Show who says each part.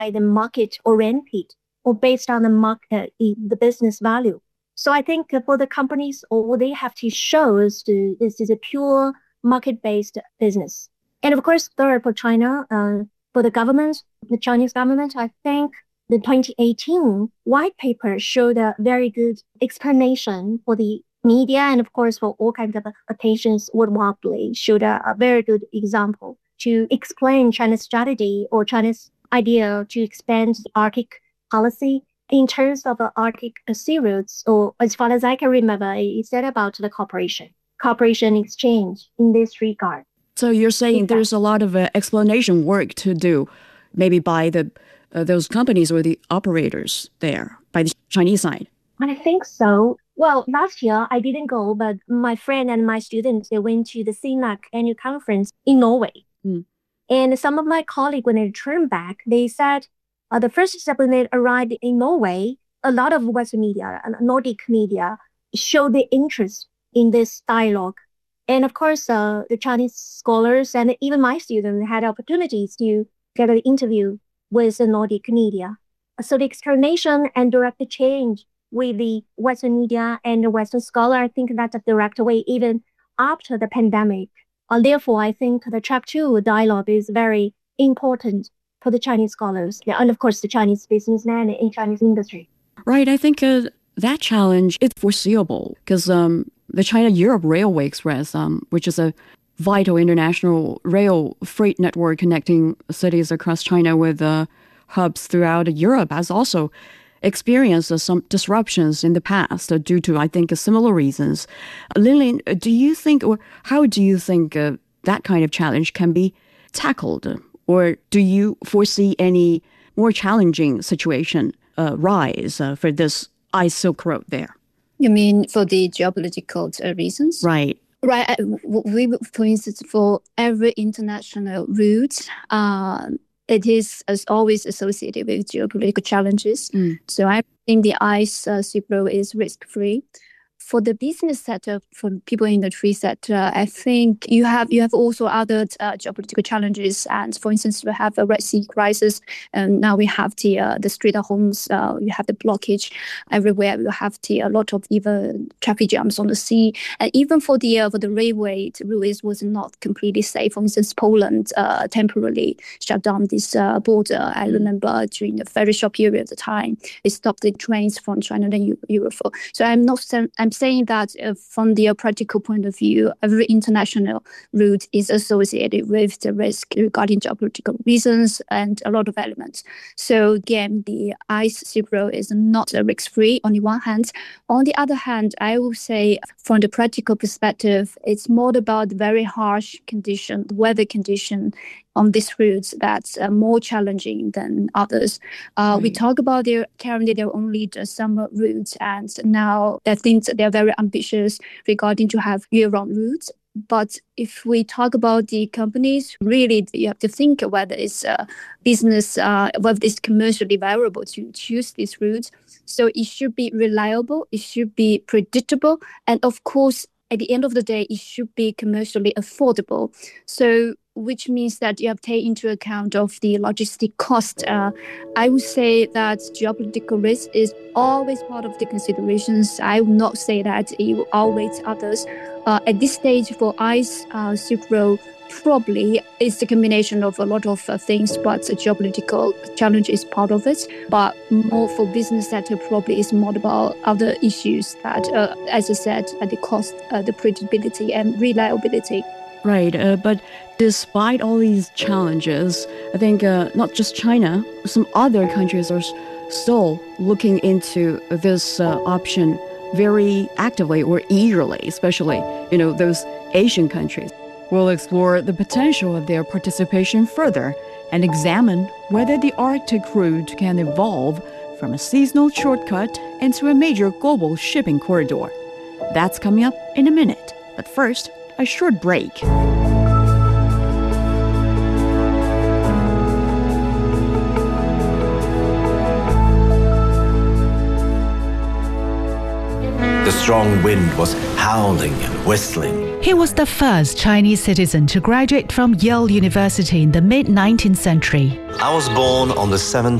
Speaker 1: the market oriented or based on the market, the business value. So I think for the companies, all they have to show is this is a pure market-based business. And of course, third, for China, for the Chinese government, I think the 2018 white paper showed a very good explanation for the media and of course for all kinds of attentions worldwide, showed a very good example to explain China's strategy or China's idea to expand the Arctic policy in terms of the Arctic sea routes, or as far as I can remember, it said about the cooperation exchange in this regard.
Speaker 2: So you're saying there's a lot of explanation work to do, maybe by those companies or the operators there, by the Chinese side?
Speaker 1: I think so. Well, last year I didn't go, but my friend and my students, they went to the CNAC annual conference in Norway.
Speaker 2: Mm.
Speaker 1: And some of my colleagues, when they returned back, they said the first step when they arrived in Norway, a lot of Western media and Nordic media showed the interest in this dialogue. And of course, the Chinese scholars and even my students had opportunities to get an interview with the Nordic media. So the explanation and direct change with the Western media and the Western scholar, I think that's a direct way even after the pandemic. Therefore, I think the track 2 dialogue is very important for the Chinese scholars and of course the Chinese businessmen in Chinese industry.
Speaker 2: Right. I think that challenge is foreseeable because the China-Europe Railway Express, which is a vital international rail freight network connecting cities across China with hubs throughout Europe, has also experienced some disruptions in the past due to, I think, similar reasons. Lin, do you think, or how do you think that kind of challenge can be tackled? Or do you foresee any more challenging situation rise for this Ice Silk Road there?
Speaker 3: You mean for the geopolitical reasons?
Speaker 2: Right.
Speaker 3: Right. We, for instance, for every international route, it is as always associated with geopolitical challenges. So I think the Ice Silk Road is risk-free. For the business sector, for people in the trade sector, I think you have also other geopolitical challenges. And for instance, we have a Red Sea crisis, and now we have the Strait of Hormuz. You have the blockage everywhere. You have a lot of even traffic jams on the sea, and even for the railway, the railways was not completely safe. For instance, Poland temporarily shut down this border. I remember during a very short period of time, they stopped the trains from China and Europe. So I'm saying that from the practical point of view, every international route is associated with the risk regarding geopolitical reasons and a lot of elements. So again, the Ice Silk Road is not risk-free on the one hand. On the other hand, I will say from the practical perspective, it's more about the very harsh condition, the weather condition on these routes that's more challenging than others. We talk about currently they're only the summer routes, and now I think they're very ambitious regarding to have year-round routes. But if we talk about the companies, really you have to think whether it's business, whether it's commercially viable to choose these routes. So it should be reliable, it should be predictable, and of course, at the end of the day, it should be commercially affordable. So which means that you have to take into account of the logistic cost. I would say that geopolitical risk is always part of the considerations. I would not say that it will outweigh others. At this stage for Ice Silk Road, probably it's a combination of a lot of things, but a geopolitical challenge is part of it. But more for business sector, probably is more about other issues that, as I said, the cost, the predictability and reliability.
Speaker 2: Right, but despite all these challenges, I think not just China, some other countries are still looking into this option very actively or eagerly, especially, those Asian countries. We'll explore the potential of their participation further and examine whether the Arctic route can evolve from a seasonal shortcut into a major global shipping corridor. That's coming up in a minute, but first, a short break.
Speaker 4: The strong wind was howling and whistling.
Speaker 5: He was the first Chinese citizen to graduate from Yale University in the mid-19th century.
Speaker 4: I was born on the 7th